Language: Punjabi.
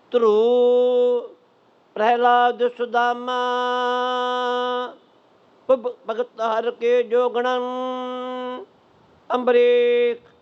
ਧਰੂ ਪ੍ਰਹਿਲਾਦ ਸੁਦਾਮਾ ਭਗਤ ਹਰ ਕੇ ਜੋਗਣੰ ਅੰਬਰੀਕ